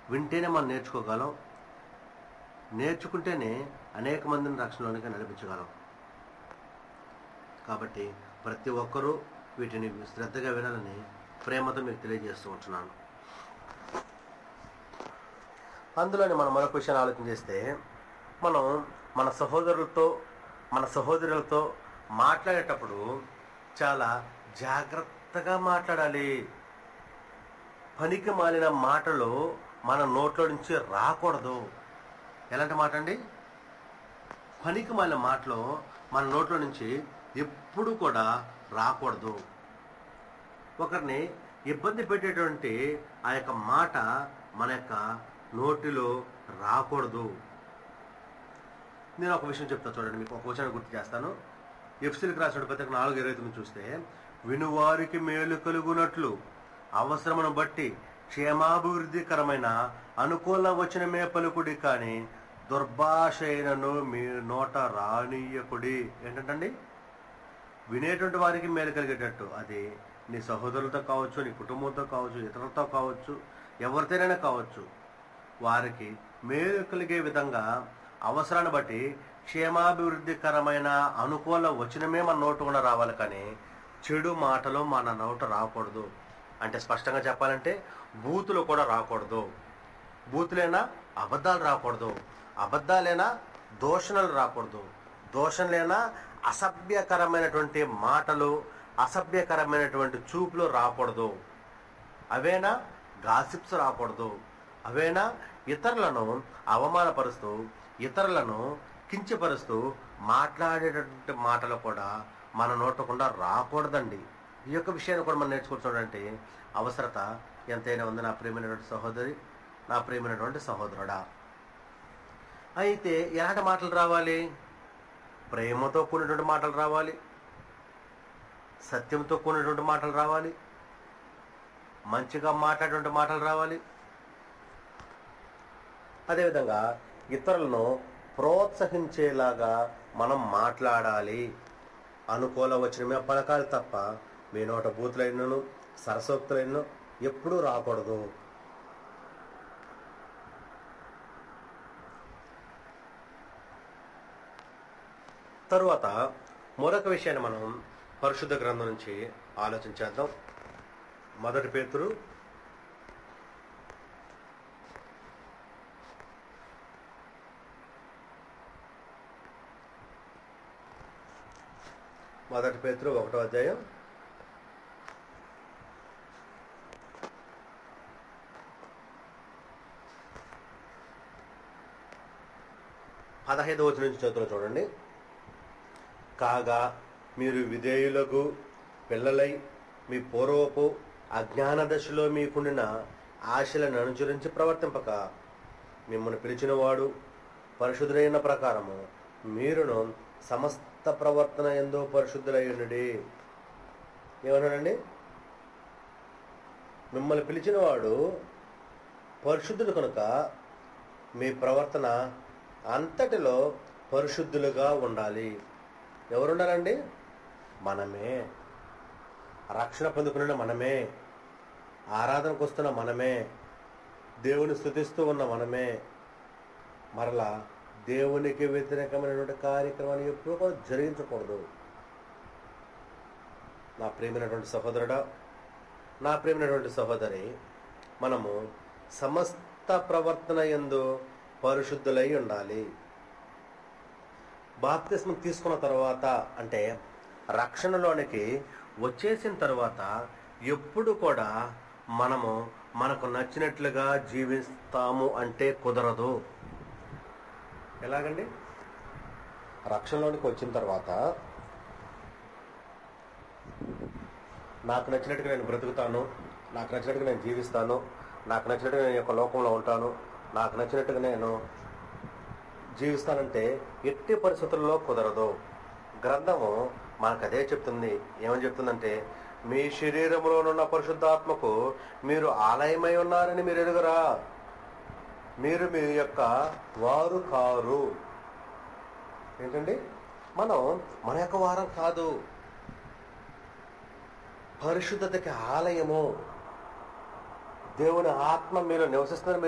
వింటేనే మనం నేర్చుకోగలం. నేర్చుకుంటేనే అనేక మందిని రక్షణలోనికి నడిపించగలం. కాబట్టి ప్రతి ఒక్కరూ వీటిని శ్రద్ధగా వినాలని ప్రేమతో మీకు తెలియజేస్తూ ఉంటున్నాను. అందులోని మనం మరొక విషయాన్ని ఆలోచన చేస్తే, మనం మన సహోదరులతో మాట్లాడేటప్పుడు చాలా జాగ్రత్తగా మాట్లాడాలి. పనికి మాలిన మాటలు మన నోట్లో నుంచి రాకూడదు. ఎలాంటి మాట అండి? పనికి మాలిన మాటలు మన నోట్లో నుంచి ఎప్పుడు కూడా రాకూడదు. ఒకరిని ఇబ్బంది పెట్టేటువంటి ఆ యొక్క మాట మన యొక్క నోటిలో రాకూడదు. నేను ఒక విషయం చెప్తాను చూడండి, మీకు ఒక విషయాన్ని గుర్తు చేస్తాను. ఎఫెసీయులకు రాసిన పత్రిక 4:29 చూస్తే, వినువారికి మేలు కలుగునట్లు అవసరమును బట్టి క్షేమాభివృద్ధికరమైన అనుకూల వచనమే పలుకుడి, కానీ దుర్భాష అయినను మీ నోట రానియకుడి. ఏంటంటండి? వినేటువంటి వారికి మేలు కలిగేటట్టు, అది నీ సహోదరులతో కావచ్చు, నీ కుటుంబంతో కావచ్చు, ఇతరులతో కావచ్చు, ఎవరితోనైనా కావచ్చు, వారికి మేలు కలిగే విధంగా అవసరాన్ని బట్టి క్షేమాభివృద్ధికరమైన అనుకూల వచనమే మన నోటు కూడా రావాలి, కానీ చెడు మాటలు మన నోట రాకూడదు. అంటే స్పష్టంగా చెప్పాలంటే బూతులు కూడా రాకూడదు. బూతులైనా అబద్ధాలు రాకూడదు. అబద్ధాలైనా దూషణలు రాకూడదు. దూషణలైనా అసభ్యకరమైనటువంటి మాటలు, అసభ్యకరమైనటువంటి చూపులు రాకూడదు. అవేనా గాసిప్స్ రాకూడదు. అవేనా ఇతరులను అవమానపరుస్తూ, ఇతరులను కించపరుస్తూ మాట్లాడేటటువంటి మాటలు కూడా మన నోటకుండా రాకూడదండి. ఈ యొక్క విషయాన్ని కూడా మనం నేర్చుకుంటున్నాడంటే అవసరత ఎంతైనా ఉంది నా ప్రియమైనటువంటి సహోదరి, నా ప్రియమైనటువంటి సహోదరుడా. అయితే ఎలాంటి మాటలు రావాలి? ప్రేమతో కూడినటువంటి మాటలు రావాలి, సత్యంతో కూడినటువంటి మాటలు రావాలి, మంచిగా మాట్లాడేటువంటి మాటలు రావాలి. అదేవిధంగా ఇతరులను ప్రోత్సహించేలాగా మనం మాట్లాడాలి. అనుకూల వచనమే పలకాలి తప్ప మీ నోట బూతులైనను సరసోక్తులైనను ఎప్పుడూ రాకూడదు. తరువాత మరొక విషయాన్ని మనం పరిశుద్ధ గ్రంథం నుంచి ఆలోచించేద్దాం. 1 పేతురు 1వ అధ్యాయం 15వ వచనం నుంచి చదువుతున్నా చూడండి. కాగా మీరు విధేయులకు పిల్లలై మీ పూర్వపు అజ్ఞాన దశలో మీకుండిన ఆశలను అనుసరించి ప్రవర్తింపక, మిమ్మల్ని పిలిచినవాడు పరిశుద్ధులైన ప్రకారము మీరును సమస్త ప్రవర్తన యందు పరిశుద్ధులయ్యుండుడి. ఏమన్నాడండి? మిమ్మల్ని పిలిచినవాడు పరిశుద్ధుడు కనుక మీ ప్రవర్తన అంతటిలో పరిశుద్ధులుగా ఉండాలి. ఎవరుండాలండి? మనమే. రక్షణ పొందుకున్న మనమే, ఆరాధనకు వస్తున్న మనమే, దేవుని స్తుతిస్తూ ఉన్న మనమే. మరలా దేవునికి వ్యతిరేకమైనటువంటి కార్యక్రమాన్ని ఎప్పుడూ కూడా జరిగించకూడదు. నా ప్రియమైనటువంటి సహోదరుడా, నా ప్రియమైనటువంటి సహోదరి, మనము సమస్త ప్రవర్తన యందు పరిశుద్ధులై ఉండాలి. బాప్తిస్మం తీసుకున్న తర్వాత, అంటే రక్షణలోనికి వచ్చేసిన తర్వాత ఎప్పుడు కూడా మనము మనకు నచ్చినట్లుగా జీవిస్తాము అంటే కుదరదు. ఎలాగండి? రక్షణలోనికి వచ్చిన తర్వాత నాకు నచ్చినట్టుగా నేను బ్రతుకుతాను, నాకు నచ్చినట్టుగా నేను జీవిస్తాను, నాకు నచ్చినట్టుగా నేను యొక్క లోకంలో ఉంటాను, నాకు నచ్చినట్టుగా నేను జీవిస్తానంటే ఎట్టి పరిస్థితుల్లో కుదరదు. గ్రంథము మనకు అదే చెప్తుంది. ఏమని చెప్తుందంటే, మీ శరీరంలోనున్న పరిశుద్ధాత్మకు మీరు ఆలయమై ఉన్నారని మీరు ఎరుగరా, మీరు మీ యొక్క వారు కారు. ఏంటండి? మనం మన యొక్క వారం కాదు, పరిశుద్ధతకి ఆలయము. దేవుని ఆత్మ మీరు నివసిస్తున్నారు.